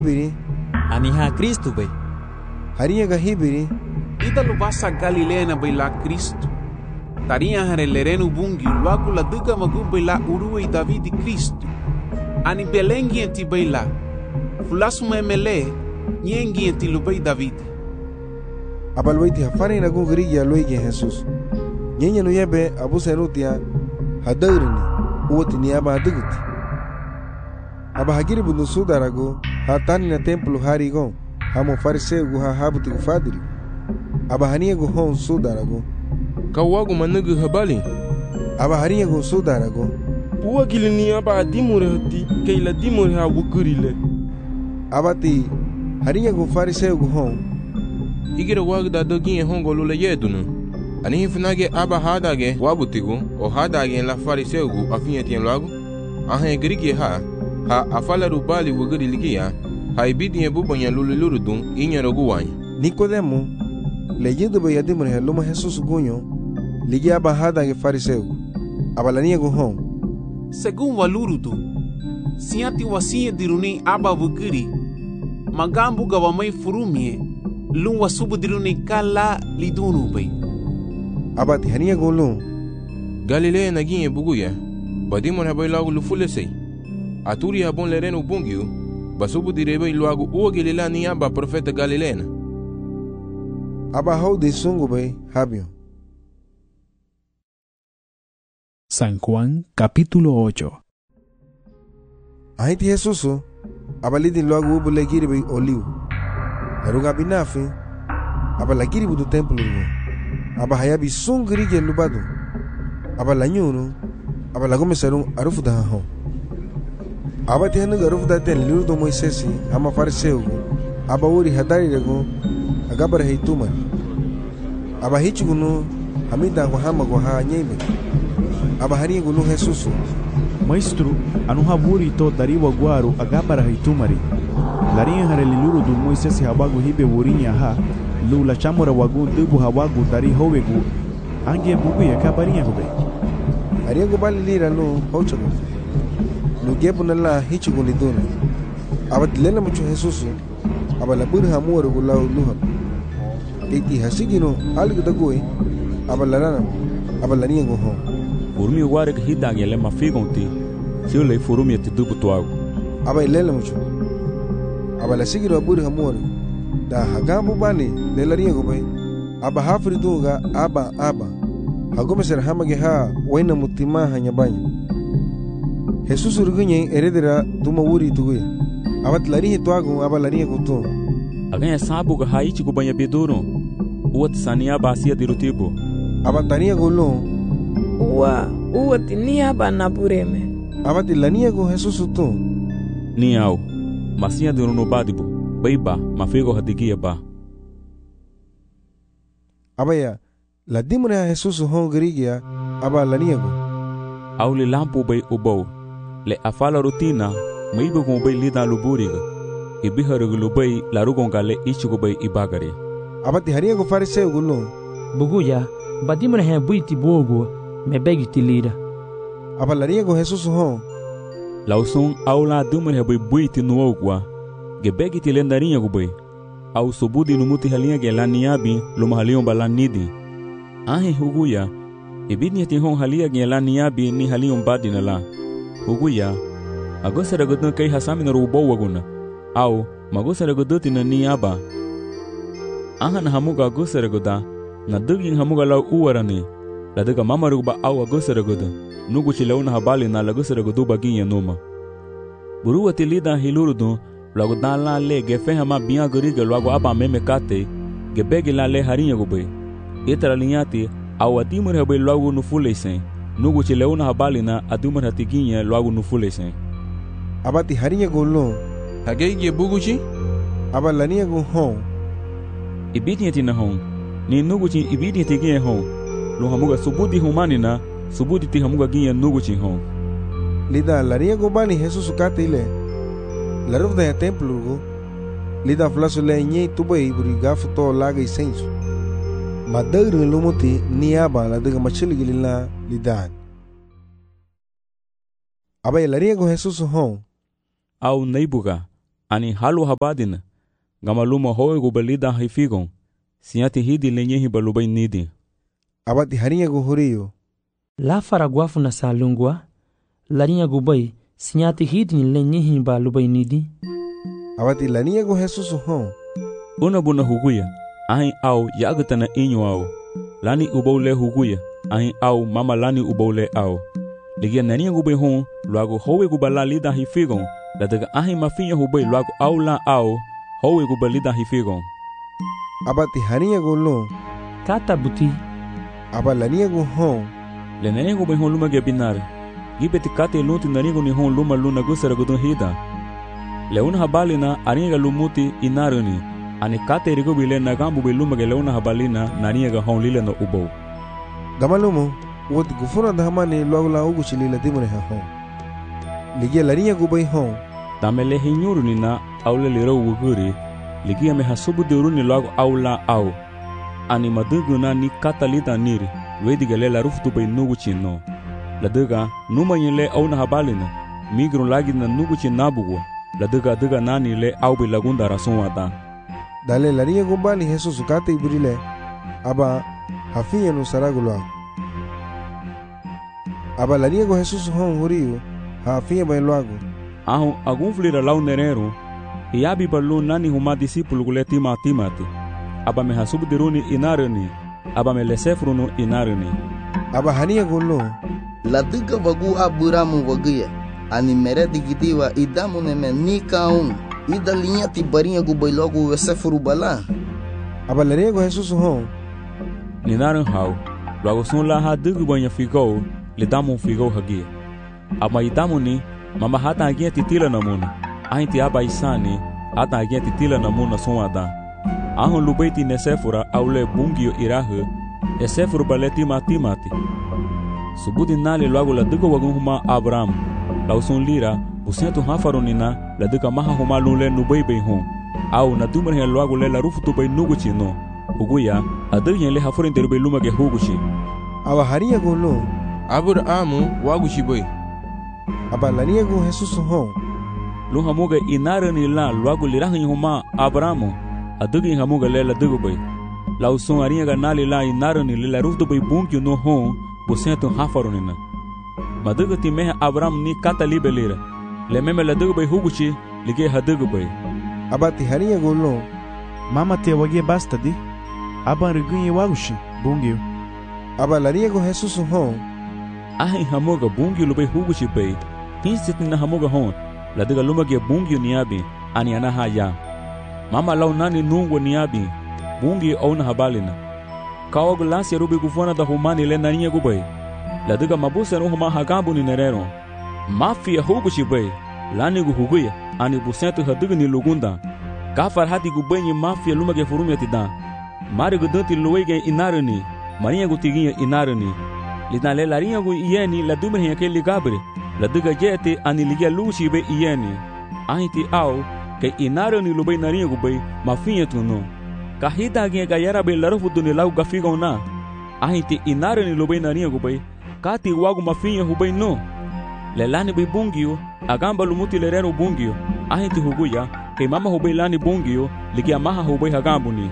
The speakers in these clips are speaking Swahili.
Biri. Aniha Cristo bay. Harinha gahibiri. Ita lubasa Galilea na bay la Cristo. Tarinha harelereno bungi luagu la duga magu bay la uruwe David Cristo. Ani belengi enti bay la. Fulasu memele nyengi enti lubay David. Abalwaiti hafari na gungri ya loigi Jesus. Nyenya no yebe abu senutia hadairini uoti ni aba aduguti. Aba hagiri bundu sudarago hatani na templo harigon hamo fariseu gu habuti gu fadiri. Aba hania gu hon sudarago kawagu manugu habali. Aba haria gu sudarago Puwa gilini aba adimure hati keila dimure ha wukurile. Abati haria gu fariseu gu hon Igira wagda dogi hongo lula yedunu. Ani hifnage aba hadage wabutigu o hadage la fariseugu afinyetien lagu. Ahe grigi ha afala rubali wuguri ligia. Ha ibidi bubonya lulurudun inyarogu wany. Nicodemo leyendo bayadimure luma Jesus gunyo ligia aba hadage fariseugu. Abalania gu hon Según walurudu. Siati wasia diruni aba wuguri. Magambu gawamay furumie. Lung wasubu diruni kala lidunu bay. Abati hania gu lung Galilea naginye buguya. Badimon habay lagu lufulesei. Aturi habon lereno bungiu. Basubu direbe luagu uwa Galilea ni aba profeta Galileana. Aba hau de sungu bay habio. San Juan capítulo 8. Ahiti Jesusu abalidi luagu ubu legiri bay oliu. Laruga binafi aba lagiri budu templo rugo. Aba hayabi sungri ge lubadu. Aba lanyunu aba lagome serung arufu da ho. Aba tehnu arufu da ten liru do Moisesi ama fariseu. Aba uri hadari rego agabar heitumar. Aba hichugunu hamida kwa hama kwa ha nyebe. Aba hari gunu Jesusu. Maestro, anu haburi to dariwa guaru agabara hitumari. Larinha hareliluru du Moisesi habagu hibe wurinya ha. Lula chamora wagu dubu hawagu dari howegu. Ange bugu ya kabarinha hube. Ariago bali lira no hochago. Nugebu nala hichugu liduna. Aba dilena mucho Jesusu. Aba labur hamuwa rugula luham. Iti hasigino algu dagoi. Aba larana. Aba larinha go home. Furumi warek hidange le mafigonti. Siule furumi ati dubu tuagu. Aba ilela mucho. Aba la sigiro abur hamuwa da hagambu bani le larinha go bay. Aba hafri dunga aba. Hagome ser hamage ha waina mutima hanyabanya. Jesus urgunye eredera tuma wuri tuguya. Abat larihe tuagu aba larihe kutu. Aganya sabu ga haichi ko banya bedoro. Uat sania basia dirutibo. Abat tania gulung. Uat nia ba nabureme. Abat lania go Jesus tu. Niau. Masia diruno badibo. Baiba mafego hadigia ba. Abaya la dimune a Jesus hongrigia aba lania go. Auli lampu bay ubau. Le afala rutina maibu ko bay lida luburiga. Ibiharugu lubay larugonga le ichigo bay ibagari. Abati haria go fariseu gulung. Buguya badimune he buiti bogo me begiti lida. Aba laria go Jesus hon. Lausun aula dumune he bay buiti nuogwa. Gebegiti lendarinha go bay. Au subudi numuti halinha gelaniabi lumahalion balanidi. Ahe huguya ibidni ti hon halia gelaniabi ni halion badina la. Huguya agosara godna kai hasami na rubo waguna. Au magosara godoti na ni aba. Aha na hamuga agosara goda na dugin hamuga la uwarani. La daga mamaruba au agosara goda. Nugu chilauna habali na la gosara godu baginya noma. Buruwa tilida hilurudu lagu dala le gefe hama biya guriga lagu aba meme kate gebegi la le harinha gube itara linyati awatimur habe lagu nufulesen nugu chileuna habalina adumar hatiginha lagu nufulesen Abati harinha golon Hagege buguchi aba lania go hon ibidni tina hon ni nugu chi ibidni tiginha hon lo hamuga subudi humanina subudi ti hamuga ginha nugu chi hon lida laria go bani Jesus kate ile la rufda ya templo go lida flaso le nye tubai buriga futo laga isenso madagri lumuti niaba la daga machili gilila lidan aba laria go Jesus hon au neibuga ani halu habadina gamaluma hoegu balida hifigon siati hidi lenyehi balubai nidi abati harinha go horiyo la faraguafu na salungwa larinha gubai siati hidi lenyehi balubai nidi abati larinha go Jesus hon una buna huguya ahin au yagatana inyo au lani ubole huguya ahin au mama lani ubole au ligia nania gubai hon luago hoegu balalida hifigon la daga ahin mafinya hubai luago au la au hoegu balida hifigon abati harinha go lo kata buti aba larinha go hon le nania gubai hon luma ge binar gibeti kate lunti nania go ni hon luma luna gusara gudun hida le una habalina arinha lumuti inaruni ani kate rigo bile na gambu biluma ge le una habalina nania ga hon lile no ubo gamalumo woti gufuna da hamani luago la ugu chilila dimune ha hon ligia larinha go bai hon tamele hinyuruni na aule liro uguri ligia me hasubu duruni luago aula au ani maduguna ni katalita niri wedigale la ruftu bai nugu chino la duga numa yele au na habalina migru lagi na nugu chinabugo la duga nani le au bi lagunda rasunwata dale larinha go bali Jesus kate ibrile aba hafinya no saragulwa aba larinha go Jesus hon horiyo hafinya bai luago ahu agunflira lau nerero iabi balu nani huma discípulo gule timati aba me hasubu diruni inarani aba me lesefrunu inarani aba harinha go lo la duga wagu aburamu waguya ani mere digitiwa idamu neme nikaun ida linha tibarinha go bai logo lesefru bala aba larinha go Jesus hon ninaran hau logo sun la ha dugu banha ficou le damu ficou hagi aba idamu ni mama hata agia titila namuna ainti aba isani hata agia titila namuna sunwada ahun lubaiti nesefura aule bungio irahu esefuru baleti matimati subudi nali logo la duga wagun huma Abraham lausun lira busentu hafarunina la duga maha huma lule nubaibai hon au na dumre logo le la rufutu bai nuguchi no huguya adugyen le hafurin derbe lumage huguchi aba harinha go lo Abrahamu waguchi bai aba larinha go Jesus hon luhamuga inarani la logo lirahin huma Abrahamu adugyen hamuga le la duga bai lausun arinha ga nali la inarani le la rufutu bai bunki no hon busentu hafarunina maduga ti meha Abraham ni kata libelira le meme la duga bai huguchi lige haduga bai abati harinha go lo mama te wage basta di aba rigunye wagushi bungio aba larinha go Jesus hon ahin hamuga bungi lubai huguchi bai pinsit na hamuga hon la duga lumage bungi niabi ani ana haya mama lau nani nungo niabi bungi au na habalina kawagu lansi rubi gufona da humani le naninha gubai la duga mabusa no huma hagambu ni nerero mafia huguchi bai lani gu huguya ani busentu haduga ni lugunda kafar hati gubanyi mafia lumage furumi atida mari gudanti luwege inarani marinha gutiginha inarani lina le larinha gu ieni la dumre ke ligabre la duga jete ani ligia luchi be ieni ahiti au ke inarani lubai narinha gubai mafinha tuno kahida ge gayara be larufu duni lau gafigona ahiti inarani lubai narinha gubai kati wagu mafinha hubai no lelani bai bungio agamba lumuti lerero bungio ahiti huguya ke mama hubai lani bungio ligia maha hubai hagambuni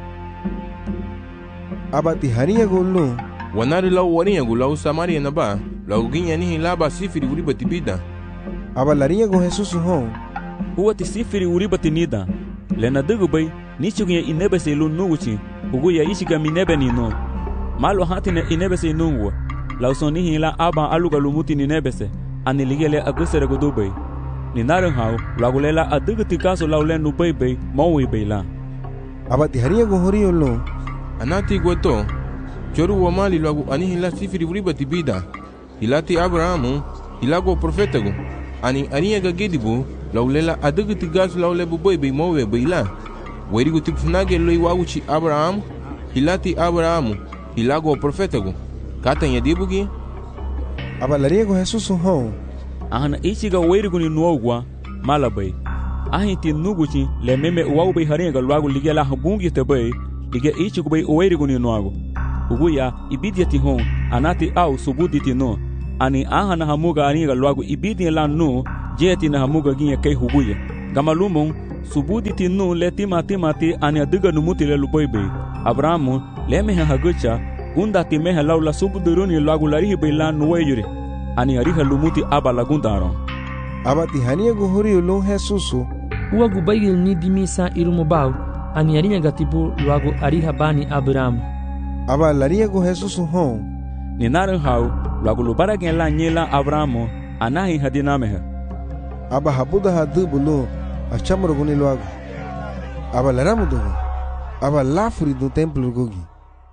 abati harinha go lo wanari lau warinha go lau Samaria na ba lau ginya ni laba sifiri uriba tibida aba larinha go Jesus hon huwa ti sifiri uriba tinida lena dugu bai nichuginya inebese lu nuguchi huguya ishiga minebe nino malo hatine inebese nungwa lau sonihi la aba aluga lumuti ninebese ani ligele agusere go dubai ninaran hau lagulela adugu tikaso lau lenu bai maui bai la abati harinha go horiyo lo anati gweto choru wa mali lagu ani hila sifiri uriba tibida hilati Abrahamu hilago profetago ani arinha ga gedibu laulela adugu tigaso laule bai maui bai la werigo tipfunage loi waguchi Abraham hilati Abrahamu hilago profetago katanya dibugi aba larinha go Jesus hon ahana ishiga werigo ni nuogwa malabai ahiti nuguchi le meme uau bai harinha ga luago ligela habungi te bai ligia ichigo bai werigo ni nuago uguya ibidiati hon anati au subuditi no ani ahana hamuga arinha ga luago ibidi la no jeti na hamuga ginha kai huguya Gamalumon subudi tinu le timati ani adiga numuti le luboibe. Abrahamu le meha hagucha gunda timeha laula subuduruni lagularihi bailan nuweyuri. Ani ariha lumuti aba lagundaron. Abati hania guhuri ulun Jesusu. Ua gubaigil ni dimisa irumubau. Ani arinya gatibu luagu ariha bani Abrahamu. Aba laria gu Jesusu hon. Ni narin hau luagu lubara gen la nyela Abrahamu anahi hadinameha. Aba habuda hadu bulu achamro guni luagu. Aba laramu dugu. Aba lafuri do templo gugi.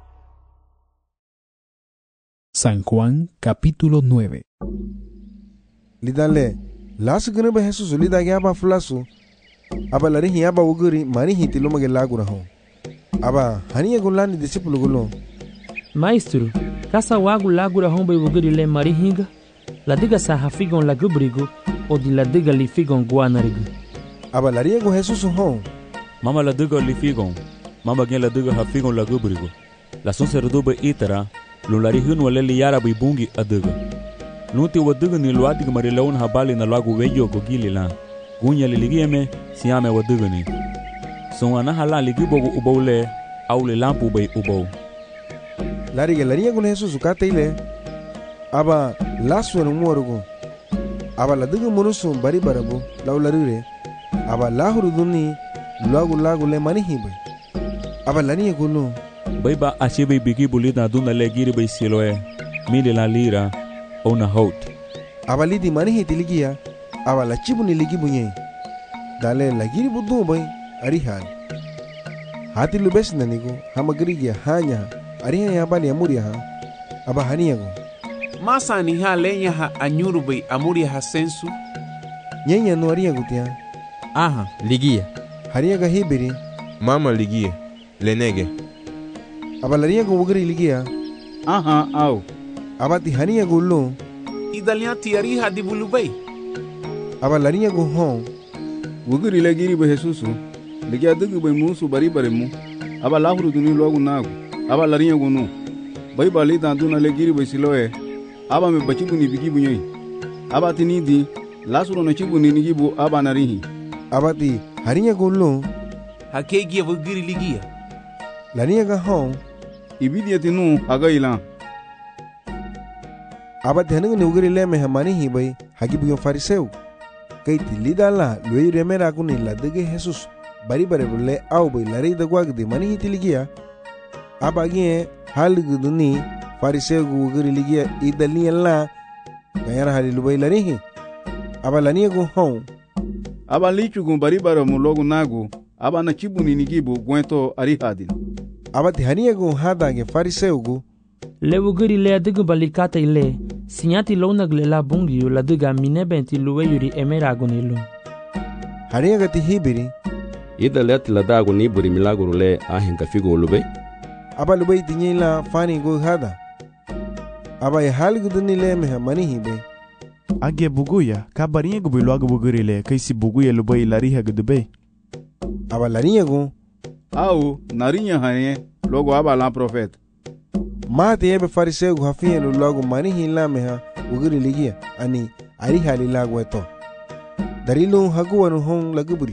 San Juan capítulo 9. Lidale, lasu gunube Jesús lidage aba fulasu. Aba larihi aba uguri manihi tilumage lagura hon. Aba haniya gulani discípulo gulo. Maestro, kasa wagu lagura hon bai uguri le marihinga. Ladiga sa hafigon lagubrigo o di ladiga li figon guanarigo. Aba laria gu Jesús hon. Mama ladiga li figon. Mama gen ladiga hafigon lagubrigo. La son serdobe itara. Lularihin wale liyara bai bungi adiga. Nuti wadiga ni luadiga marilaun habali na lagu weyo gogili la. Gunya liligieme siame wadiga ni. Son anahala ligibogu ubole au le lampu bai ubou. Laria gu Jesús ukate ile. Aba lasu en umuarugo. Aba ladiga murusun bari barabu lau larire. Aba lahuru duni lagu le manihi bai. Aba laria gulu. Baiba achebe bigi bulida duna le giri bai siloe. Mili la lira o na hot. Aba lidi manihi tiligia. Aba la chibu ni ligi bunye. Dale la giri budu bai arihan. Hati lubes nanigo hamagrigia hanya arihan ya bali amuria ha. Aba haniago. Masa ni ha lenya ha anyuru bai amuria ha sensu. Nyenya no ariago tia. Aha, ligia. Hariaga hibiri. Mama ligia. Lenege. Aba lariago ugri ligia. Aha, au. Abati haniago lo. Idaliati ariha di bulubai. Aba lariago hon. Wugiri le giri be Jesusu. Ligia dugu be musu bari bare mu. Aba lahuru duni logu nagu. Aba lariago nu. Bai bali danduna le giri be siloe. Aba me bachibu ni bigibu nyoi. Aba tinidi. Lasuro na chibu ni nigibu aba narihi. Abati haniago lo. Hakegia wugiri ligia. Lariaga hon. Ibidi tinu aga ilan. Abati haniago ni ugri le me hamanihi bai hagibu yon fariseu. Kaiti lidala luei remera kuni la dege Jesús bari bare bule au bai lari da gwag de mani hitiligia abagie haligu duni fariseu guguri ligia idali la gayara halilu bai lari aba lani go hon aba lichu gun bari bare mu logu nagu aba na chibu ni nigibu gwento ari hadin abati hania go hada ge fariseu gu le uguri le dege balikata ile sinyati lonagle la bungi la diga minebenti luweyuri emeragonilu. Hariya gati hibiri. Ida leti la dago ni buri milagro le ahenga figo lube. Aba lube tinye la fani go hada. Aba ya hali guduni le meha mani hibe. Age buguya kabarinye go bilu age buguri le kaisi buguya lube ilariha gudube. Aba lariya go. Au narinya hanye logo aba la profet. Mate ebe fariseu gu hafiye lu logo mani hila meha uguri ligia ani ari hali lagu eto. Darilu haguwa nu hong laguburi.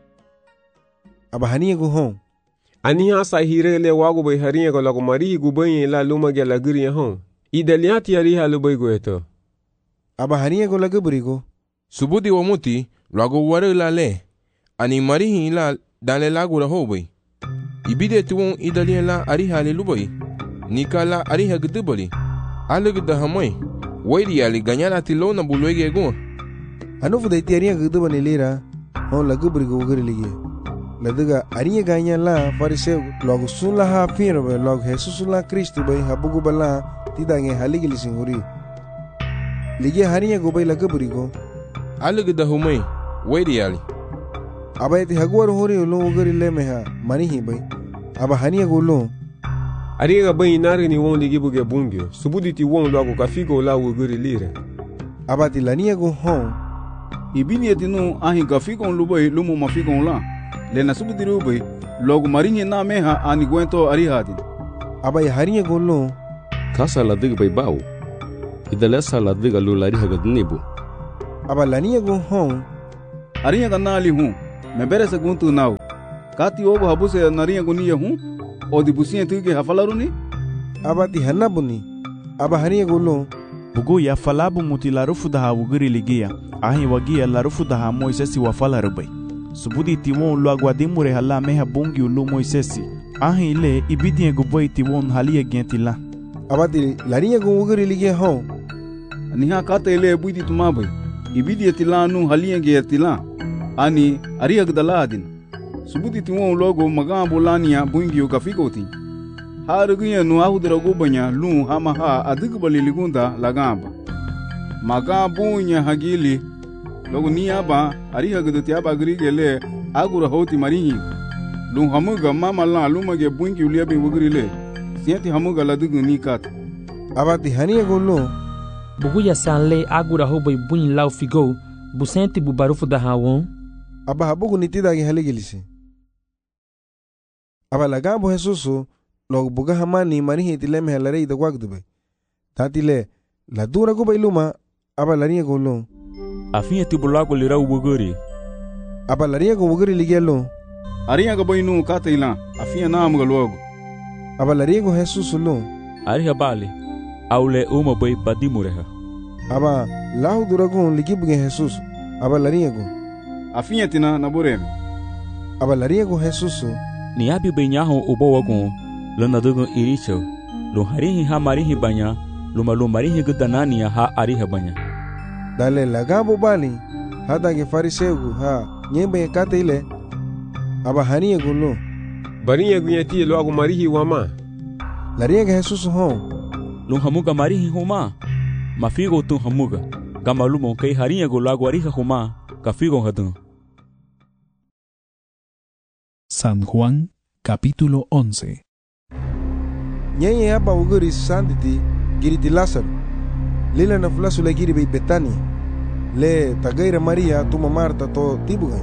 Aba haniye gu hong. Ani hasa hire le wagu bai hariye go lagu mari gu bai la luma ge laguri hong. Idaliati ari halu bai gu eto. Aba haniye gu laguburi gu. Subudi wa muti lagu wari la le. Ani mari hila dale lagu ra ho bai. Ibide tuwon idaliye la ari hali lubai. Nikala ariha gdubali alugda hamoi waidi ali ganyala tilona bulwege go anufu de tiaria gdubani lira hon lagubri go ugri ligie ladiga ariya ganyala fariseu logo sunla ha firo be logo Jesus la Cristo bai habugu bala tidange haligili singuri ligie hariya go bai lagubri go alugda hamoi waidi ali abaiti haguar hori lo ugri lemeha manihi bai aba haniya go lo Ariga bai nari ni won ligi buge bungio. Subudi ti won lwago kafigo la wuguri lire. Abati lania go hon. Ibini etinu ahi kafigo lubai lumu mafigo la. Lena subudi rubai logo marinye na meha ani gwento ari hadin. Abai harinya go lo. Kasa la diga bai bau. Idalesa la diga lu lari hagadnibu. Aba lania go hon. Arinya kanali hu. Me bere seguntu nau. Kati obo habuse narinya gunia hu. O di businya tuke hafalaruni. Abati hanabuni. Aba harinya gulu. Bugu ya falabu muti larufu daha wugiri ligia. Ahi wagia larufu daha Moisesi wafalarubai. Subudi tiwon luagwa dimure hala meha bungi ulu Moisesi. Ahi ile ibidie guboi tiwon halia gentila. Abati larinya gu wugiri ligia ho. Niha kata ile buiti tumabai. Ibidie tilanu halia gentila. Ani ariya gdaladin. Subudi tiwon logo magambo lania bungi ukafikotin. Harugunya nu ahudra gubanya lu hama ha adigbali ligunda lagamba. Magabunya hagili logo niaba ariha gdoti aba grigele agura hoti marihi. Lu hamuga mama la lumage bungi uliabi wugrile. Sienti hamuga ladugu nikat. Abati hania gulu. Buguya sanle agura hobai bunyi lau figo. Busenti bubarufu da hawon. Aba habugu nitida gi haligilisi. Aba lagambo Jesusu. Log buga hamani marihi tileme halare ida gwagdube. Tatile la dura go bailuma aba lariya go lo. Afinya tibulago lira ubuguri. Aba lariya go ubuguri ligelo. Ariya go bainu kataila afinya na amga logo. Aba lariya go Jesus lo. Ariya bali aule uma boy badimureha. Aba lahu dura go ligibuge Jesus. Aba lariya go. Afinya tina naburem. Aba lariya go Jesus. Ni abi benyaho ubowago. Lana dugu iricho, lu harihi ha marihi banya, lu marihi gudanania ha ariha banya. Dale lagambo bali, hada ge fariseu ha nyembe kate ile, aba haniye gulu. Barinya gunyati lo agu marihi wama. Lariya ge Jesus ho. Lu hamuga marihi homa, mafigo tu hamuga, gama lumo kei hariya gulu agu ariha homa, kafigo hadun. San Juan, capítulo 11. Nyenye hapa uguri sanditi giriti Lázaro. Lila na fulasu le giri Betania. Le tagaira Maria tuma Marta to tibuga.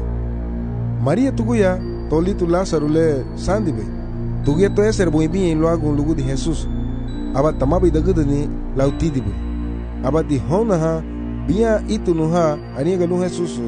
Maria tuguya to litu Lázaro le sandibe. Tuguya to eser buibi en lo agun lugu di Jesus. Aba tamabi dagudani lautidibu. Aba di hona ha bia itu nuha aniga lu Jesus.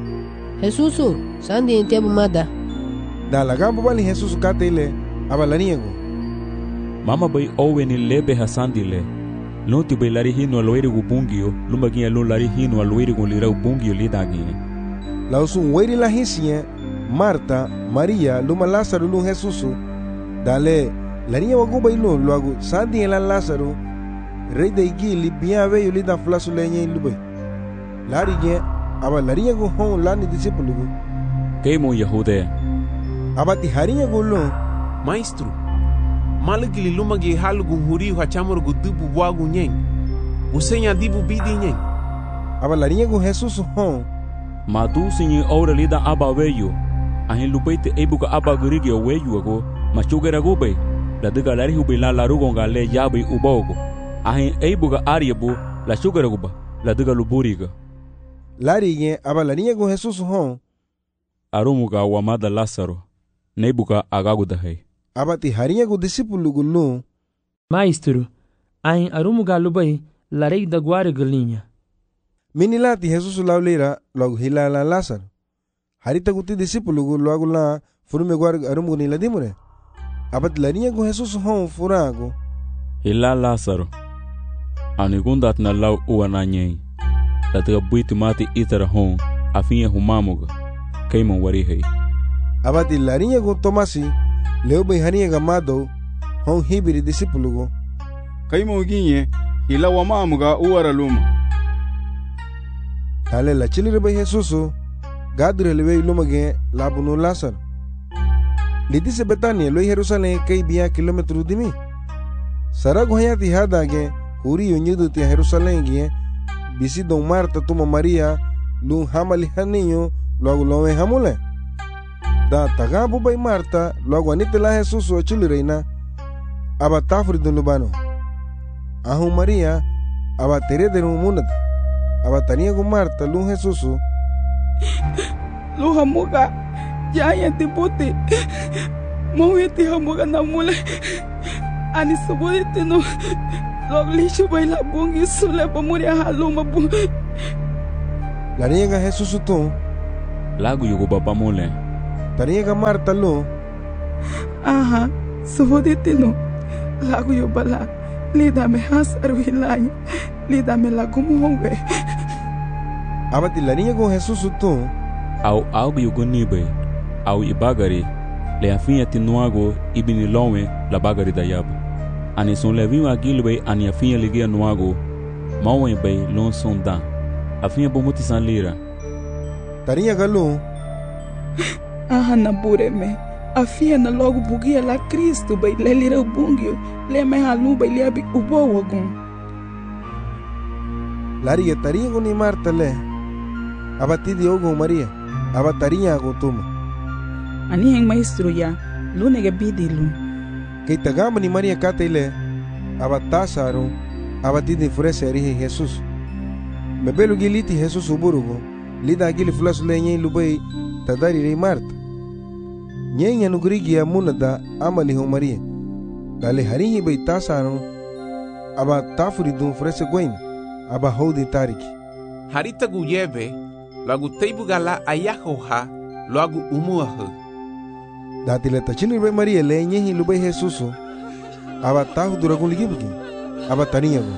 Jesusu sandi entiabu mada. Da lagambo bali Jesus katele aba laniego. Mama bay oweni lebe hasandile. Lonti bay lari hino aloiri gubungio, lumagia lon lari hino aloiri gulira ubungio lidagine. Lausun weri la hisia, Marta, Maria, luma Lázaro lun Jesusu. Dale, lariya waguba ilun luagu sandi en la Lázaro. Rey de igili bien ve yulida flasu lenye lube. Lari gen, aba lariya gu hon lani disipulugu. Keimo Yahudea. Aba tihariya gu lun. Maestro. Malagili lumagi halugu huriu hachamur gudubu wagu nyeng. Usenya dibu bidi nyeng. Aba lariya gu Jesus hon. Madu sinyi ora lida aba weyo. Ahin lupaite ebuka aba gurigio weyo ago. Machugera gube. La diga lari hubi la larugonga le yabi ubogo. Ahin ebuka ariabu la sugera guba. La diga luburiga. Lari gen aba lariya gu Jesus hon. Arumuga wamada Lázaro. Nebuka agagudahe. Abati hariya gu discípulo gulu. Maestro, ain arumuga lubai larei da guare galinha. Minilati Jesus lauleira logo hilala Lázaro. Harita guti discípulo gu logo la furume guare arumugu ni ladimure. Abati lariya gu Jesus hon furago. Hila Lázaro. Anigundat na lau uananyei. Latiga buiti mati itara hon afinha humamuga. Keimon warihei. Abati lariya gu Tomasi. Leo bay haniya gamado hon hibiri discípulo. Kaimo ginye hila wamamuga uara luma. Dale la chilire bay Jesusu gadre lebe luma ge labuno Lázaro. Lidise Betania lo Jerusalén kay biya kilometro dimi. Sarago hayati hada ge huri yonyudu ti Jerusalén ge bisi don Marta tuma Maria lun hamali haniyo logo lowe hamule. Da tagabu bay Marta logo anite la Jesus o chilireina aba tafri dun lubano ahu Maria aba tere de munad aba tania gu Marta lu Jesus lu hamuga ya tiputi mo yeti hamuga namule ani subodite no loglishu bay la bungi sule pa muria haluma bu la niega Jesus tu lagu yugo bapa mole. Tarinha ga Marta lo. Aha, suboditino. Lagu yo bala. Lida me hasaru hilanya. Lida me lagumu hongue. Abati larinha com Jesus tu. Au algo yugo nibe. Au ibagari. Le afinha tinuago ibini lonwe la bagari da yabo. Ani son levinho agilbe ani afinha ligia nuago. Mauen bay lon sondan. Afinha bomuti san lira. Tarinha galo. Aha na bureme. Afinha na logo bugia la Cristo bay le lira o bungio. Le me halu bay le abi ubo wagun. Laria tarinha com ni Marta le. Abati de ogo Maria. Abatarinha go tuma. Ani heng maestro ya. Lune ge bidilu. Kay tagama ni Maria kataile. Abatasaron. Abati de frese arihe Jesus. Mebelo giliti Jesus uburugo. Lida agili flasu le nyen lubay tadari rei Marta. Nyen yanu grigi ya munada amali ho Maria. Dale harihi bay tasaron. Aba tafuri dun frese gwen. Aba houdi tariki. Harita guyebe. Lagu teibu gala ayahoha. Lagu umuahe. Dati le tachini bay Maria le nyen lubay Jesus. Aba tahu duragun ligibuki. Aba tarinha go.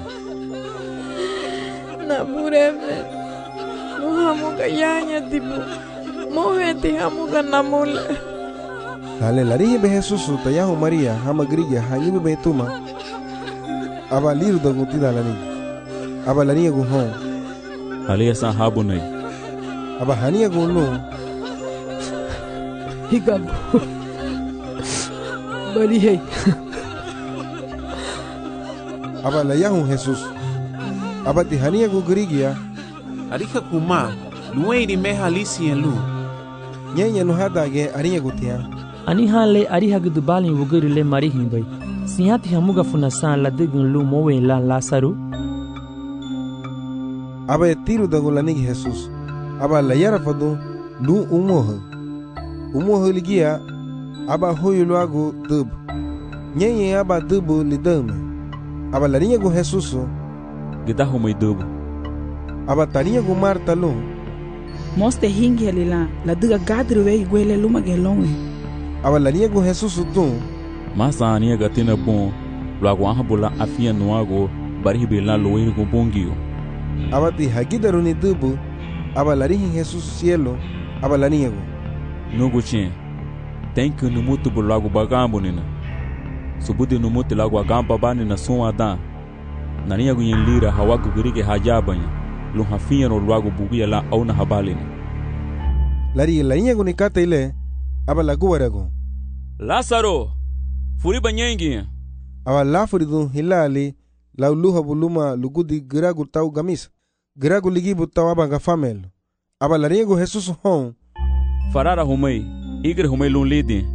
Na bureme. Muhamu kayanya tibu. Moheti hamu kanamule. Dale larihe be Jesus tayahu Maria hama grigya hanyibe be tuma. Aba liru da guti dalani. Aba larihe go hon. Alia san habunai. Aba hania go no. Higabu. Barihe. Aba layahu Jesus. Aba ti hania go grigya. Arika kuma. Lueiri me halisi en lu. Nyenya no hadage arinha gutia. Ani hale ariha gudubali wuguri le marihin bay. Sihati hamuga funasan la digun lu mowe la Lasaru. Aba etiru da gulanig Jesus. Aba la yara fadu lu umoho. Umoho ligia aba hoyo luago dub. Nyenya aba dubu lidame. Aba larinha go Jesus. Gidaho mai dubu. Aba tarinha go Marta lo. Moste hingi alila la diga gadru we gwele luma gelonwe. Aba larinha go Jesus tu. Masa ania gatina bom. Luago ahabula afia nuago baribe la loeiro go bongio. Aba ti hagidaru ni dubu. Aba larinha Jesus cielo. Aba larinha go. Nogo chen. Tem que no mutu bulago bagambo nina. Subudi no mutu lago agamba bani na som adan. Narinha go yen lira hawago gurige hajabanya. Lo hafinha no luago bugia la au na habalina. Lari larinha go ni kata ile. Aba laguarago. Lázaro. Furi banyengi. Aba lafuri dun hilali. La uluha buluma lugudi giragu tau gamis. Giragu ligibu tau aba gafamel. Aba larinha go Jesus hon. Farara humei. Igre humei lun lidi.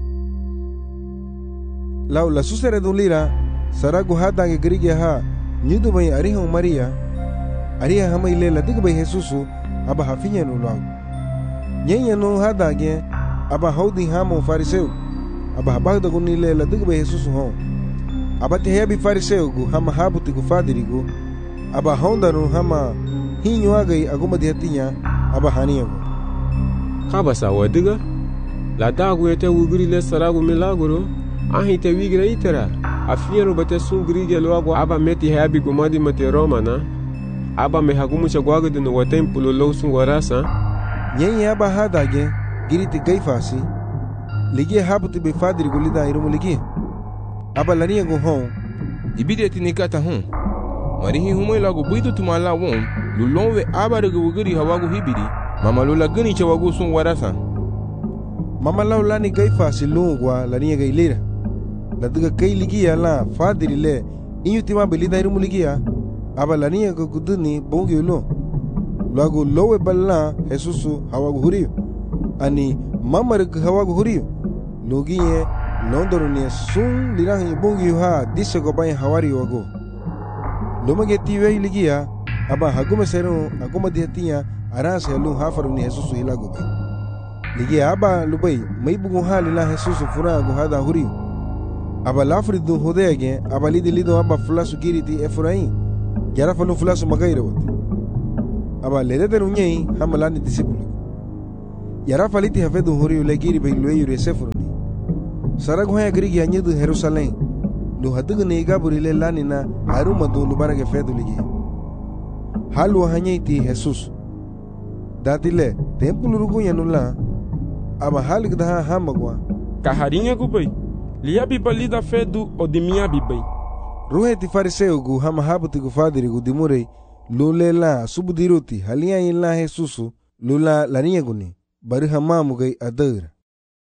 Lau la susere dun lira. Saragu hadange grige ha. Nyudu bay ariha Maria. Ariha hama ile la diga bay Jesus. Aba hafinha no luago. Nyenya no hadage. Aba haudi hama fariseu. Aba habagda guni ile la diga bay Jesus hon. Aba te hebi fariseu gu hama habuti gu fadirigu. Aba honda no hama hinyo agai aguma dihatinha. Aba hania gu. Kabasa wadiga. La dagu ete wugri le saragu milagro. Ahi te wigra itera. Afiero bate sungri ge loago aba meti hebi gumadi mate Roma na. Aba me hagumu chagwaga de no templo lo sungwarasa. Nyenya aba hadage giriti gaifasi. Ligie habuti be fadirigu lida irumu ligie. Aba larinha go hon. Ibide tinikata hon. Marihi humoi lago buitu tumala won. Lulonwe aba rege wugri hawago hibiri. Mama lola gani chawago sungwarasa. Mama lau lani gaifasi lungwa larinha gailira. La diga kai ligia la fadiri le. Inyu tima belida irumu ligia. Aba larinha go guduni bongi ulo. Lago lowe balla Jesusu hawago huriyo. Ani mama rege hawago huriyo. Logie londoro ni sun lirahi bongi ha disse go bay hawari wago. Lomage tiwe ligia. Aba hagume seru aguma dihatinha arasa lu hafaru ni Jesusu hilago bay. Ligia aba lubay may bugu hali la Jesusu fura go hada huriyo. Aba lafri dun hodege aba lidi lido aba fulasu giriti Efraim. Yara falun fulasu magaira wote. Aba ledete runyei hamalani disipulu. yara faliti hafedu horiyo le giri bay lueyo re sefuruni sarag hoya grigi anyedu Jerusalem lu hadugu ne gaburi le lanina haruma do lu barage fedu ligi halu hanyeiti Jesus datile templo rugu yanula aba halik daha hamagwa kaharinha gubay liya bibalida fedu odimia bibay ruhe ti fariseu gu hama habuti gu fadiri gu dimurei lule la subudiruti halia illa Jesusu lula larinha guni bari hamamu gay adar.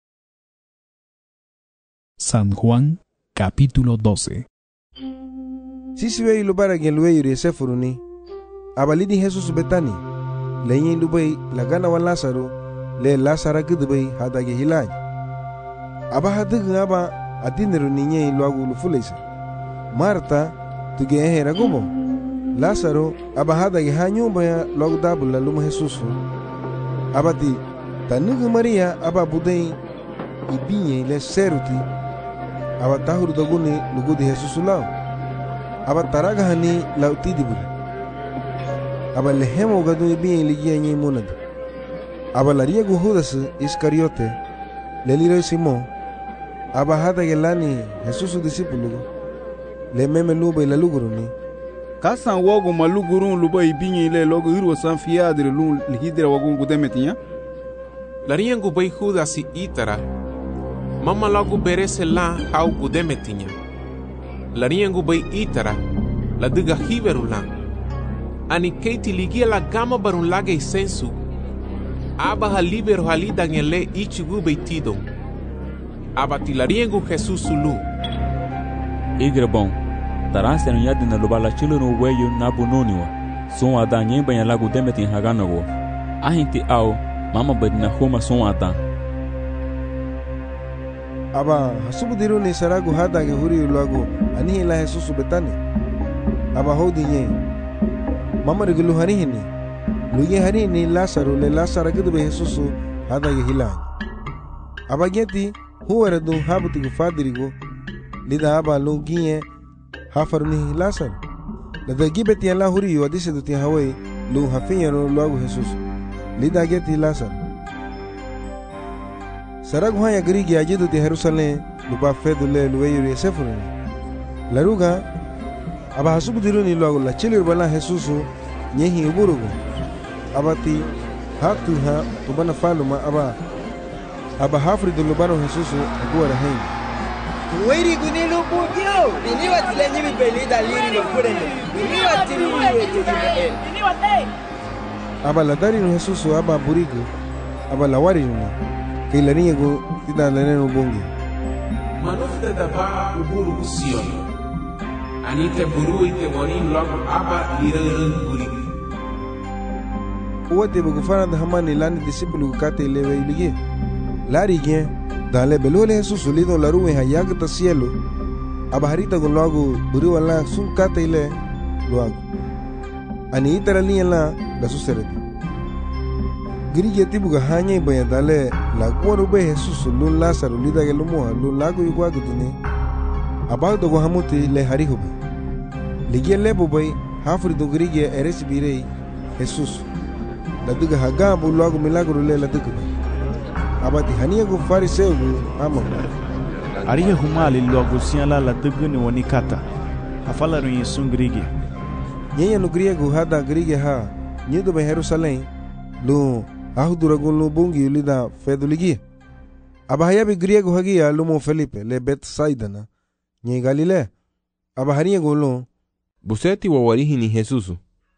San Juan capítulo 12. Sisi wey lubara gen luwe yuri sefuruni abalidi Jesus betani lenye lubay lagana wa Lazaro le Lazara gudubay hadage hilaj aba hadig aba adiniru ninye luagu lufulesa Marta tuge ehera gubo Lazaro aba hadage hanyumba ya luagu dabula luma Jesus abati tanugu Maria aba budei ibinye le seruti aba tahuru doguni lugudi Jesus lao aba taraga hani lauti dibul aba lehemo gadu ibinye ligia nye munad aba laria gu Judas Iscariote leliro Simon aba hadage lani Jesus discípulo le meme luba ila luguruni kasan wogo malugurun luba ibinye le logo irwo san fiadre lun lihidra wagun gudemetinya laria gu bay Judas itara mama logo berese la hau gudemetinya laria gu bay itara la diga hiberula ani keiti ligia la gama barun lage sensu aba ha libero halida ngele ichigu bay tido aba tilaria gu Jesus sulu igre bom tarase no yadi na lubala chilo no weyo na bunoniwa son ada nyemba ya lagu demeti haganago ahinti au mama badina homa son ada aba hasubudiru ni saragu hadage huri lagu ani la Jesus betani aba hodi nye mama regulu harini luye harini Lazaro le Lazaro gudbe Jesus hadage hilan aba geti huwara du habuti gu fadirigo lida aba lungiye hafarni Lazaro lada gibeti la huri yo adise duti hawai lu hafinyaro lagu Jesus lida geti Lazaro saragu haya grigi ajidu ti Jerusalem luba fedu le luweyuri sefuruni laruga aba hasubudiruni lagu la chilir bala Jesus nyehi uburugo abati hatu ha tubana faluma aba hafridu lubano Jesus aguara hen Wiri gunilu bugyo bini watilenyi bibelida liri no kurene bini watiri aba ladari no Jesus aba burigo aba lawari no kailani go tida lenen bongi manufta daba uburu kusio anite buru ite morin logo aba lirerun burigo uwate bugufana da hamani lani discipulu kate lewe iligi lari gen dale belole Jesus lido la ruwe hayag ta cielo abaharita con logo buri wala sun kate ile logo ani itarali la suserete grige tibuga hanya baya dale la kwaro be Jesus lu Lazaro lida ke lumo lu lago yugwa gudini abado go hamuti le harihobe ligie lebo bay hafri do grige eres birei Jesus la diga hagabu logo milagro le la diga abati hania go fariseu amo ariye humali logo siala la duguni wonikata afala ru yesun grige nyenya no griego hada grige ha nyedo be Jerusalem lu ahuduragun lu bungi lida feduligi abahaya be griego hagia lumo Felipe le Betsaida na nye Galile abahania go lu buseti wa warihi ni Jesus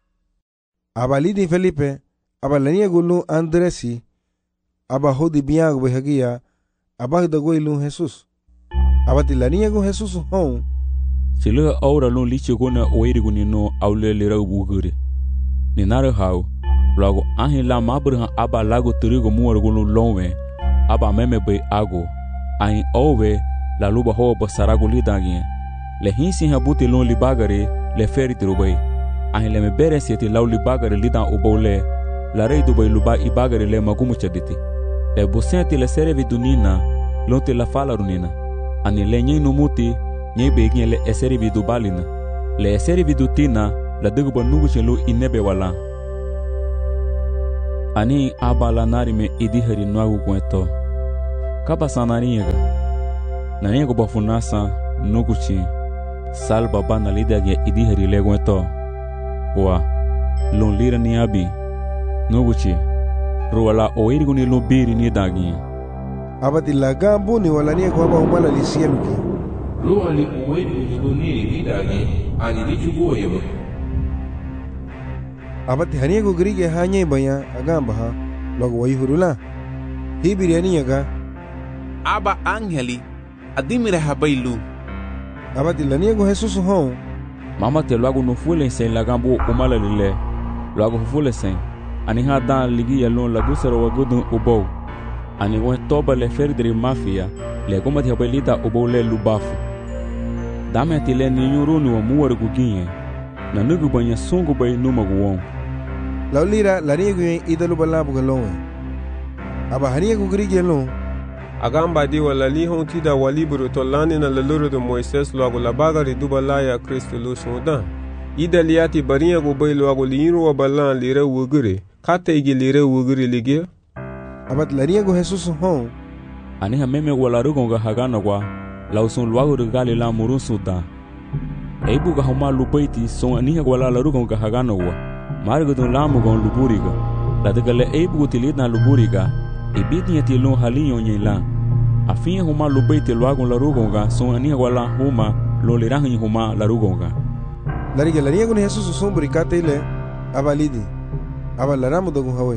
abalidi Felipe abalania go lu Andresi aba hodi biago be hagia abahda go lu Jesus abati lania go Jesus hon sila aura lo lichi gona oiri guni no aule lera bugure ni nare hau lago ahin la mabrha aba lago trigo muar gulu lonwe aba meme be ago ahin owe la luba ho basarago lidagi le hinsi habuti lon libagare le feri trubai ahin le me bere sieti law libagare lidan obole la rei dubai luba ibagare le magumu chaditi le bosenti le serevi dunina lonte la fala runina ani le nyi numuti nyi begin le eseri vidu balina le eseri vidu tina la dugu nugu chelo inebe wala ani aba la narime idihari nuagu kueto. Kaba sanariega. Naniego bafunasa nukuchi. Sal baba na lidage idihari legueto. Wa lon lira ni abi. Nukuchi. Ruala oirigu ni lubiri ni dagi. Abati lagambu ni walaniego aba umala lisieluki. Ruali oirigu ni luniri ni dagi. Ani dichugu oyebo. Abati haniego grige hanye baya agamba ha. Logo waihurula. Hibiri aniega. Aba angeli. Adimire habailu. Abati laniego Jesus hon. Mama te luagu no fule sen lagambu umala lile. Luagu fule sen. Ani ha dan ligi yalon la dusero wagudun ubou. Ani wen toba le ferdri mafia. Le goma ti habelita ubou le lubafu. Dame ti le ninyuruni wa muwar guginye. Na nugu banya sungu bay numagu wong. Laulira laniego yen idalu balabu galonwe. Aba haniego grige yalon. Agamba di wala lihon tida waliburu tolani na laluru de Moises loago la bagari duba laya Kristo lu sundan. Ida liati barinha go bay loago liinru wa balan lire wuguri. Kata igi lire wuguri ligia. Abat laniego Jesus hon. Aniha meme wala rugonga hagana kwa. Lausun loago regali la murun sudan. Eibu ga homa lupaiti son aniha wala la rugonga hagana wa. Margudun lamu gon luburiga. Ladigale eibu gutilit na luburiga. Ibidnya ti lon halinyo nyela. Afinha huma lubaiti loago la rugonga son aniha wala huma lo lirahi huma la rugonga. Lariga laniego ni Jesus sombri kata ile abalidi. Abalaramu dogun hawe.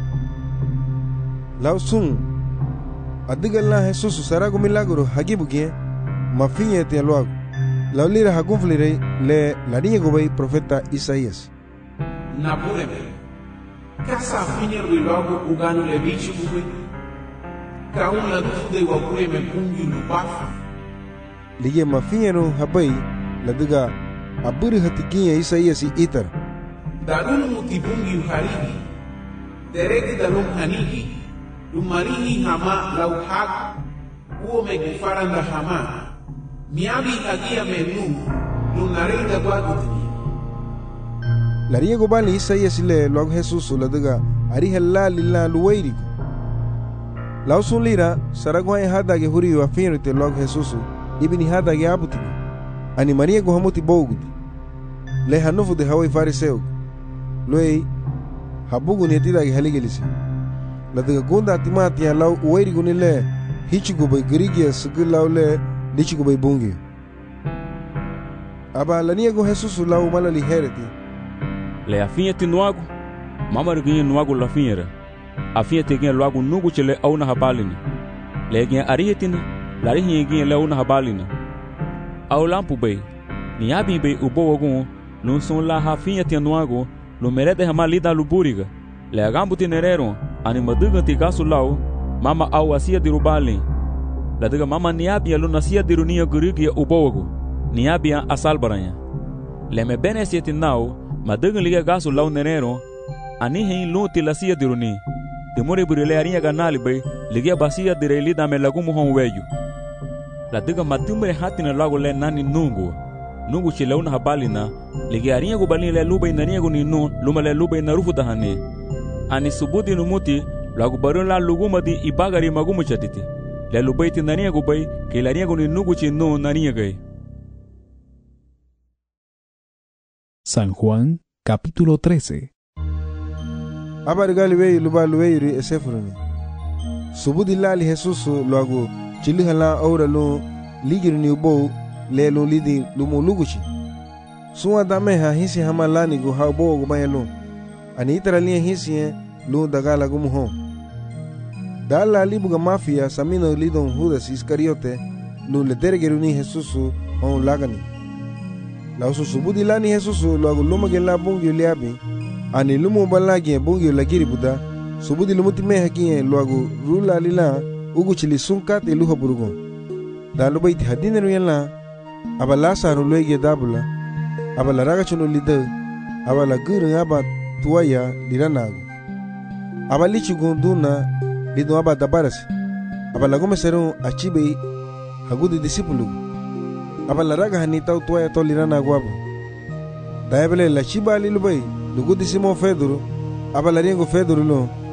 Lausun adigal na Jesus sarago milagro hagibugie mafinye te loago. Laulira hagunflire le laniego bay profeta Isaías. Napureme. Kasa afinha loago ugano le bicho bui. Kaun la dude wa kureme pungi lubafa. Lige mafinye no habay ladiga aburi hatiginya Isaías itar. Dalun mutibungi uharigi. Deregi dalun hanigi. Lumarihi hama lauhag. Uo megufaranda hama. Miabi hagia menu. Lunarenda guagutini. Lariego bali Isaías le logo Jesus ladiga ari hella lilla luwairigo. Lausun lira saragwa hadage huri wa finrite logo Jesus ibni hadage abutigo. Ani Mariego hamuti bogudi. Le hanufu de hawai fariseo. Loei habugu ni tidage haligelisi. Ladiga gunda timati ya lau uwairigo ni le hichigo bay girigia sigilau le nichigo bay bungi. Aba laniego Jesus lau malali hereti. Le afinha ti nuago. Mama reginha nuago la finha. Afinha te ginha luago nugu chele au na habalini. Le ginha arihetini. Larihinha ginha le au na habalini. Au lampu bay. Ni abi bay ubo wagun. Nun son la hafinha ti nuago. Lo merede hama lida luburiga. Le agambu ti nereron. Ani maduga ti gasu lau. Mama au asia di rubali. La diga mama ni abi alu nasia di runia gurigi ubo wagu. Ni abi asal baranya. Le me bene sieti nau. Maduga liga gasu lau nerero. Ani hein luti la sia di runi. Timuri burile arinha ganali bay. Ligia basia di reilida me lagumu hon weju. La diga matumbre hatina lago le nani nungu. Nungu chileuna habalina. Ligia arinha gubalini le lubay naniego ni nun. Luma le lubay na rufu dahane. Ani subudi numuti. Lagu barun la luguma di ibagari magumu chatiti. Le lubay ti naniego bay. Ke laniego ni nungu chi nun naniegay. San Juan, capítulo 13. Abargali wey lubalu weyri esefroni. Subudi lali Jesus loago chilihala aura lo ligiri ni ubo le lo lidi lumu luguchi. Suwa dameha hisi hama lani go ha ubo go bayalo. Ani itara liya hisi lo dagala go muho. Dala libuga mafia samino lidon Judas Iscariote lo le deregeru ni Jesus on lagani. Lausu subudi lani Jesus loago lumage la bungi liabi. Ani lumu balagi bungi lagiri buda. Subudi lumuti me hakiye loago rula lila ugu chili sunkat iluha burugon. Dalu baiti hadineru yalla abala saru loige dabula abala raga chuno lida abala guru aba tuaya liranago abali chugunduna lido aba dabarasi abala gome seru achibe hagudi disipulu abala raga hanita tuaya to liranago aba daebele la chiba lilubai lugu disimo feduru abala ringo feduru lo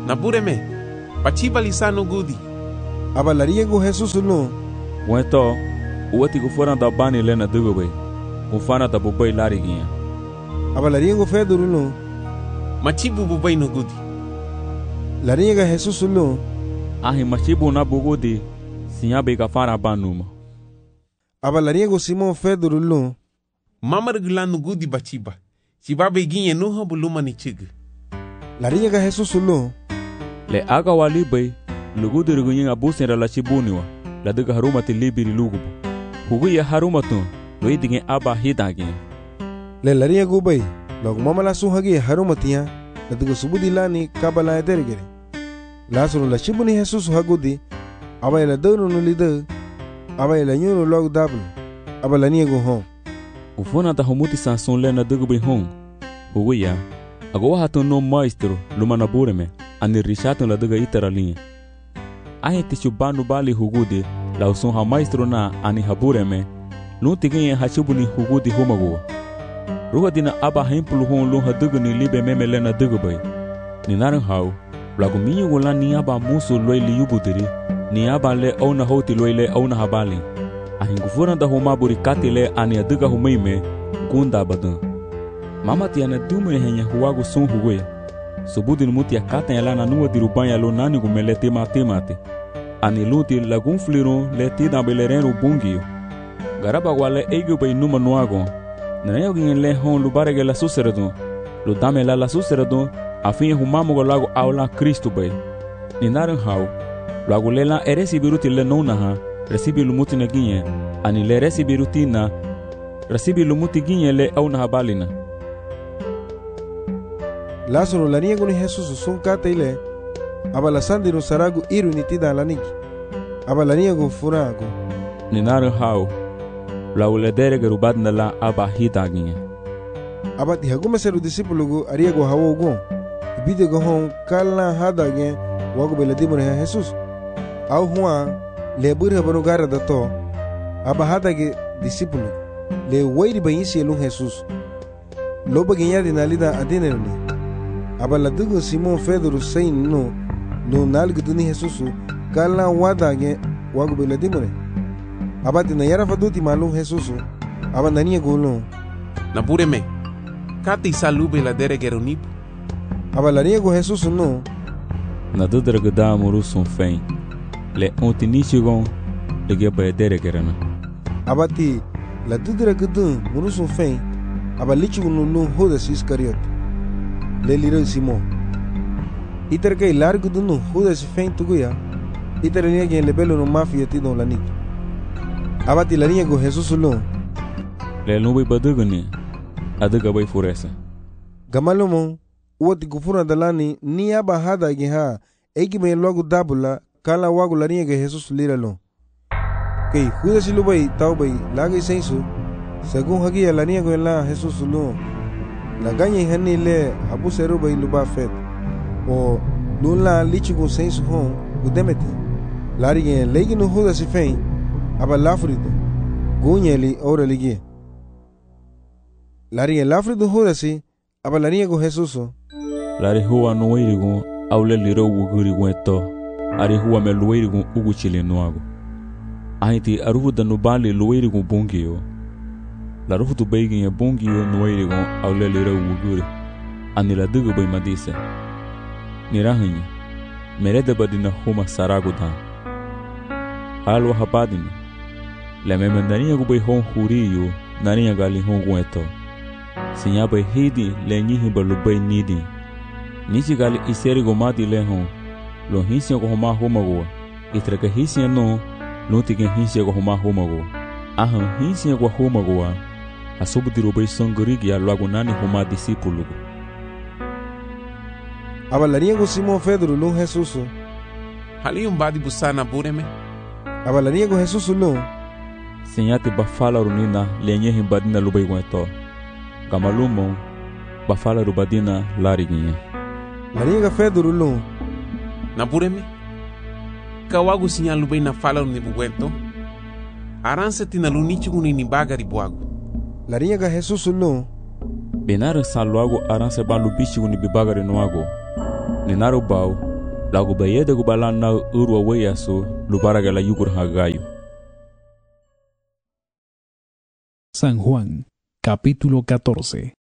Nabureme, pachiba lisano gudi. Aba lariego Jesus no. Wento, uati kufura da bani lena dugobe. Ufana da bubai lariginha. Aba lariego Pedro no. Machibu bubai no gudi. Lariega Jesus no. Ahi machibu na bugudi. Sinyabe kafara banuma. Aba lariego Simon Pedro no. Mamar gulano gudi bachiba. Chibabe ginye no habuluma ni chig. Lariega Jesus no. Le aga walibai. Lugudu rugunyin abusin la chibuniwa. La duga harumati libiri lugubu. Huguya harumatu. Loidige aba hidage. Le lariego bay. Log mama la suhagi harumatiya. La duga subudi lani kabala edergere. Lasoro la chibuni Jesus hagudi. Aba la dono no lide. Aba la nyuno log dablu. Aba la niego hon. Ufona ta humuti sanson lena dugubi hon. Huguya. Agowa hatu no maestro. Lumana bureme. Ani rishato la duga itara linha. Ahe tichubanu bali hugudi. La usun ha maestro na ani habureme. Luntigin hachibuni hugudi humagowa. Ruga dina aba hempulu hon lun hadugu ni libe meme lena dugubay. Ni naran hau. Lagu minyu wala ni aba musu loy li yubudiri. Ni aba le ona hoti loy le ona habali. Ahin gufura da huma buri kati le ani aduga humaime. Gunda badan. Mama tiana dumune henya huwagu sun hugoy. Subudin muti akata yala na nuwa dirubanya lo nani gumele temate. Ani luti lagun fliro le tida belerenu bungio. Garaba wale ego bay numa nuago. Nanayo gin le hon lubarege la suseredon. Lu dame la suseredon. Afin humamo go lago aula Cristo bay. Ni naran hau. Lago lela eresi biruti le nona ha. Resibi lumuti na ginye. Ani le resibi rutina. Resibi lumuti ginye le auna habalina. Lázaro lariego ni Jesus son kataile. Aba la sandino saragu iru ni tida laniki. Aba lariego furago. Ni naran hau. Lago le derege rubadna la aba hitaginye. Aba ti hagume seru discípulo go ariego hawo go. Ibide go hon kala hadage wago bele dimore Jesus. Au huwa le buri habano gara da to. Aba hadage discípulo. Le wairi bayinsi elun Jesus. Loba ginyadi nalida adinero ni. Aba la dugo Simon Pedro sein no nalgu duni Jesus kala wadage wago bele dimore. Aba tina yara faduti malum Jesus. Aba nania golo. Nabureme. Kati salube la dere geronipo. Aba la niego Jesus no. Na dudra gada muru son fen. Le ontinichigon le geba dere gerana. Aba ti la dudra gada muru son fen. Aba lichu no Judas Iscariot. Le liro Simon. Iter kay largo no Judas fen tuguya. Iter niege le belo no mafia ti no lanik. Aba ti la niego Jesus no. Le nubi badugani. Aduga bay furesa. Gamalomo, uoti kufuna dalani ni aba hada giha, egi me logo dabula, kala wago la niega Jesus liralo. Kei, Judas ilubay, taubay, lagay sensu, según hagia la niego en la Jesus no. La ganya ihani le, habu seruba iluba fet. O, nun la lichigun sensu hon, udemeti. Lari legi no Judas ifein, aba lafrito. Gunyeli ora ligie. Lari el afrido Judasi, aba la niego Jesus. Lari huwa no weirigun, aule liro wuguri weto. Ari huwa me luweirigun uguchile nuago. Ahiti aruhuda nubali luweirigun bungio. La ruhutu beigin bungio nuweirigun aule liro wuguri. Ani la dugu bay madise. Nirahinyi, merede badina huma saragudan. Halwa hapadina. La memendania gubay hon huriyo, nania gali hon weto. Sinyaba hidi le nyihi balubay nidi. Nisi gali iseri gomati le hon. Lo hinsia ko homa homagoa. Itraka hinsia no, luntigen hinsia ko homa homagoa. Ahan hinsia ko homagoa. Asobu dirubay songorigi ya lagunani homa discípulo. Aba la niego Simon Pedro lun Jesus. Hali badi busana bureme. Aba la niego Jesus no. Sinyati bafala runina le nyihi badina lubay weto. Kamalumo bafala rubadina lariginha. Lariga Pedro lu. Nabureme. Kawagu sinyalu bem na fala ni buguento. Aranse tina lunichi ni bagari buago. Lariga Jesus lu. Benara saluago aranse balu bichi ni bibagari nuago. Nenaro bau lagu bayede gu balan na urwa weyaso lubaraga la yugur hagayo. San Juan, capítulo 14.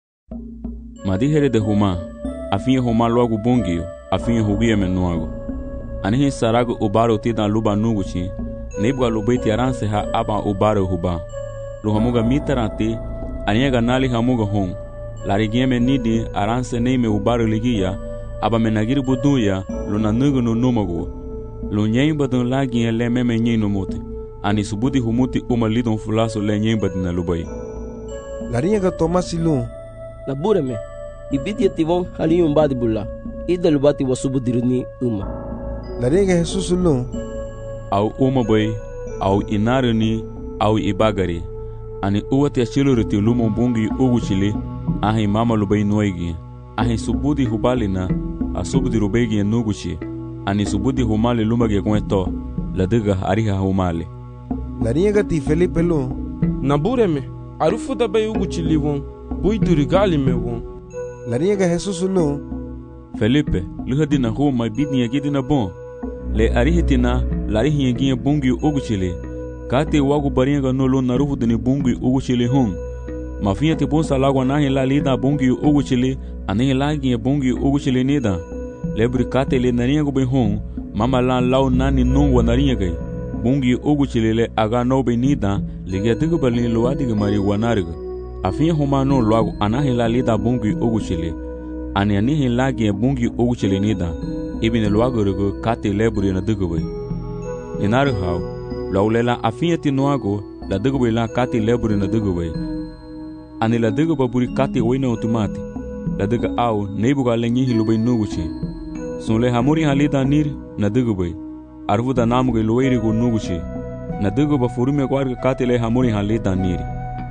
Madijere de Huma, afinye Huma luagu bongio, afinye hugie menuago. Anihi sarago ubaro tida luba nuguchi, nebwa lubaiti aranse ha aba ubaro huba. Luhamuga mitarati, aniega nali hamuga hon. Larigieme nidi aranse neime ubaro ligia, aba menagiri buduya, luna nugu no numago. Lunyein badun lagi le meme nyen no mote. Ani subudi humuti lidon fulaso le nyen badina lubai. Lariega tomasilu. Labureme, ibiti ativon haliyum badi bulla. Ida lubati wasubudiruni uma. Lariega Jesus lu. Au bai, au inaruni, au ibagari. Ani uwati achiluriti lumo bungi uguchili, ahi mama lubai noigi. Ahi subudi hubalina, asubudi rubegi nuguchi. Ani subudi humali lumage kweto, ladiga ariha humali. Lariega ti Felipe lu. Nabureme, arufu da bai uguchili won, bui durigali me won. Lariega Jesus lu. Felipe, luhadina huma bidni agidina bon. Le arihitina, larihi yagia bungi uguchili. Kate wagu barianga no lo narufu dini bungi uguchili hon. Mafia te bonsa lagwa nahi la lida bungi uguchili, anihi lagi bungi uguchili nida. Lebri kate le nariango be hon, mama lan lau nani nungwa nariangai. Bungi uguchili le aga no be nida, ligia digu balini luadiga mari wanariga. Afia homa no lagu anahi la lida bungi uguchili. Ani anihi lagi bungi uguchili nida. Ibine luago rigo kate lebri na digu be. Ninari hao, laulela afia tinuago, la digu be la kate lebri na digu be. Ani la digu baburi kate wena otomati. La diga au nebuga lenyihi lubay nuguchi. Sunle hamuri halida nir na digu bay. Arvuda namuge luwairi gu nuguchi. Na digu ba furume kwarga kate le hamuri halida niri.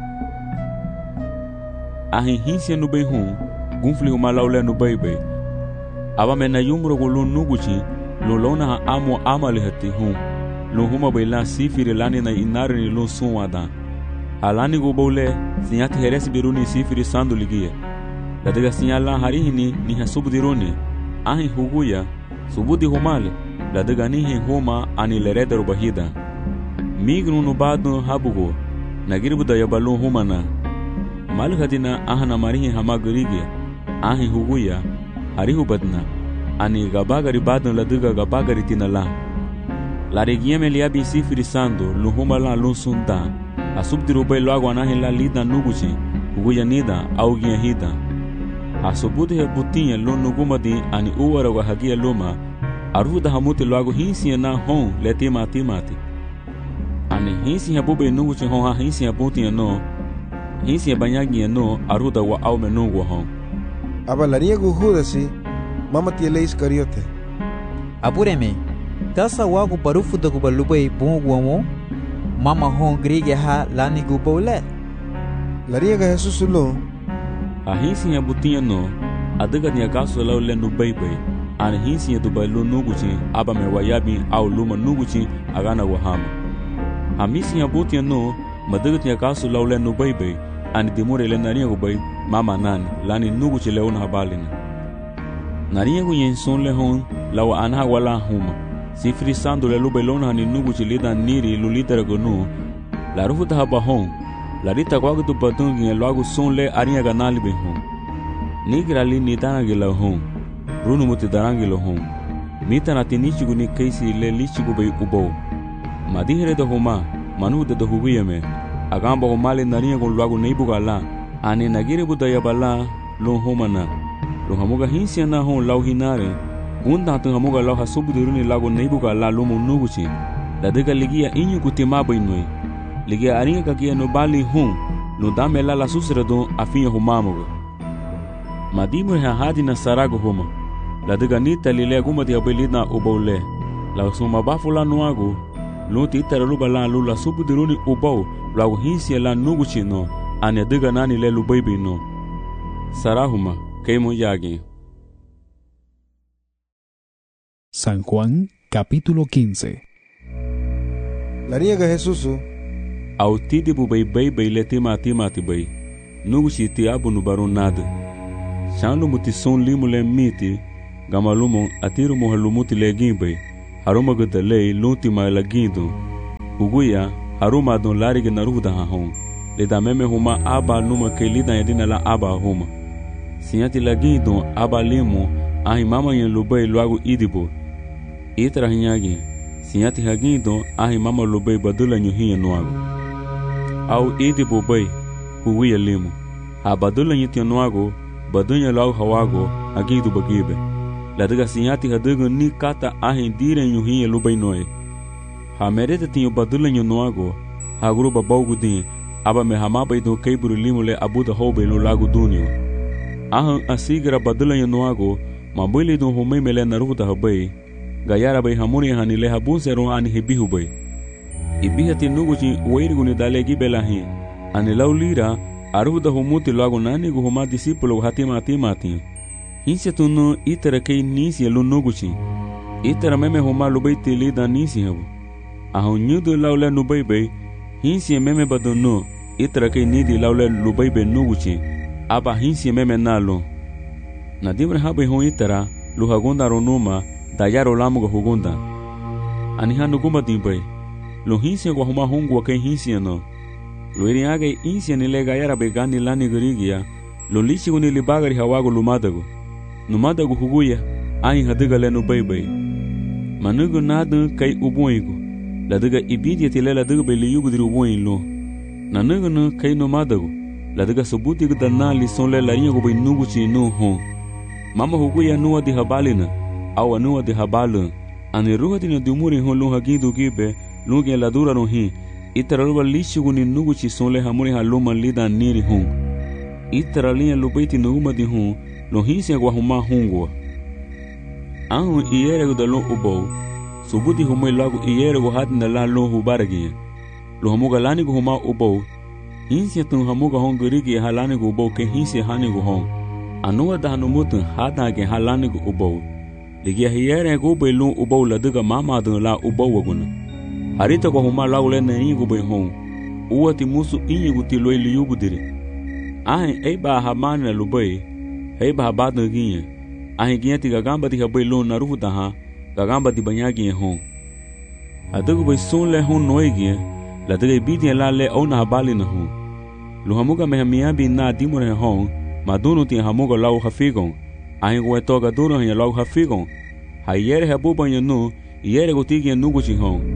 Ahi hinsia nubay hun, gunfli huma laule nubay bay. Aba mena yumro gu lu nuguchi, lu lona ha amo amali hati hun. Lu huma bay la sifiri lani na inari ni lu sunwada. Alani gu bole, sinyati heresi biruni sifiri sandu ligie. Ladiga sinyala harihini ni hasubudiruni. Ahi huguya, subudi humale. Ladiga nihi huma ani lerederu bahida. Mignu nubadu habugo. Nagiribuda yabalu humana. Maluhadina ahana marihi hamagurige. Ahi huguya, harihu badna. Ani gabagari badun ladiga gabagari tinala. Larigieme liabi sifiri sandu, luhumala lunsunda. Asubdiru bay loago anahi la lida nuguchi. Huguya nida, augia hida. Asubudi he butinha lo nugumadi ani uwara wa hagia luma. Aruda hamuti loago hinsi na hon le timati. Ani hinsi ha bube nuguchi hon ha hinsi ha butinha no. Hinsi ha banyagi no aruda wa au menungwa hon. Abalariego Judasi, mama tiele Iscariote. Apureme, kasa wagu barufu da gubalubay bunguamo, mama hon grige ha lani gubole. Lariega Jesus lo. Ahinsi ya butinha no, adiga ni akaso lau le nubaybay. Ani hinsi ya dubai lu nuguchi, aba me wayabi au luma nuguchi, agana wahama. Hamisi ya butinha no, madiga ni akaso lau le nubaybay. Ani dimure le nariego bay, mama nani, lani nuguchi le una habalina. Nariego yenson le hon, lau anha wala huma. Sifri sandu le lubay lona ni nuguchi lida niri lulitera gonu. La rufuta haba hon. Larita kwagu tu patungi ya luagu son le arinha ganali be hon. Nigra li nitanagi la hon. Runu muti darangi lo hon. Mita na tinichigu ni keisi le lichigu be ubo. Madihere da homa, manu da huguye me. Agamba homale narinha gon luagu neibuga la. Ani nagiri budaya bala lo homana. Lo hamuga hinsia na hon lau hinare. Gunda hatu hamuga lau hasubudiruni lagu neibuga la lumu nuguchi. Ladiga ligia inyu kutimaba inui. Ligia arinha kakia no bali hon, no damela la susrado afinha humamuga. Madimu ha hadi na sarago homa. La diganita lile guma di abelina ubole. La suma bafula nuago, lunti itara luba la lula subudiruni ubau, la hinsia la nuguchi no, ane diganani le lubaibi no. Sarahuma, keimo yagi. San Juan, capítulo 15. Lariega Jesus. Autidi bubai bay le timati bay. Nuguchi ti abu no baron nada. Chando muti son limu le miti, Gamalumo atirumo halumuti legimbe. Haruma gudalei luntima lagindo. Uguya haruma don larige naruda hahon. Leda meme huma aba numa ke lida yadina la aba huma. Sinyati lagindo aba limo ahi mama yen lubai luagu idibo. Itra hinyagi. Sinyati hagindo ahi mama lubai badula nyuhiya nuagu. Au idibo bai uguya limo. A badula nyuhiya nuagu badunya lau hawago agindo bagibe. Ladaga sinyati hadaga ni kata ahi dire nyuhiya lubai noe. Ha merete tinho badula nyunuago ha gruba baugudin aba me hamaba do keiburu limule abuda hobe lo lago dunio. Ahan asigra badula nyunuago mabuli do homei mele naruda habai gayara bai hamuni hanile habunseron ani hebihu bai. Ibihati nuguchi weirguni dalegi belahi ani laulira aruda humuti lago nani gu huma discipulo hatimati. Hinse tunu itara kei nisi lu nuguchi. Itara meme huma lubai tili da nisi habu. Ahon nyudu laule nubai hinsi meme badunu itara kei nidi laule lubai be nuguchi aba hinsi meme nalo. Nadimre habai hon itara lu hagunda ronuma dayaro lamuga hugunda. Aniha nugumba dimbai. Lu hinsi kwa huma hongwa kei hinsi no. Lu iriage hinsi nile gayara be gani lani garigia. Lu lichi guni libagari hawago lumadago. Numadago huguya ahi hadiga le nubai. Manugu nadu kai ubuigo. Ladaga ibidia tile ladaga be liyugu diri ubuin lo. Nanugunu kai nomadago. Ladaga subuti gu dana lison le laringo be nuguchi no hon. Mama huguya nuwa di habalina. Awa nuwa di habalun. Ani ruha dina dumuri hon lo hagidu gibe. Lungi ladura no hi. Itaraluba lishugu ni nuguchi son le hamuri haluma lida niri hon. Itaralinha lubaiti numa di hon. Lo hinsi agwa huma hongwa. Ahun iyere da lo ubou. Subuti humoi lagu iyere go hatina la lo hubaragia. Lo hamuga lani go huma ubou. Hinsi tun hamuga hongurigi halani go ubou ke hinsi hani go hong. Anua da hanumutu hata ke halani go ubou. Ligia iyere go be lo ubou la duga mama dun la ubou waguna. Harita go huma lagu le na ingo be hong. Uati musu ingo ti lo liyugu diri. Ahin eba hamana lubai. Eba habadna ginha. Ahi ginha ti gagamba ti habai lo narufu daha. Gagamba ti banha ginha hon. Adagu bai son le hon noe ginha. La daga ibidia la le au na habali na hon. Lu hamuga me hamiabi na dimore hon. Maduno ti hamuga lau hafigon. Ahi go etoga duro hanya lau hafigon. Ha iere habuba nya no. Iere go ti ginha nuguchi hon.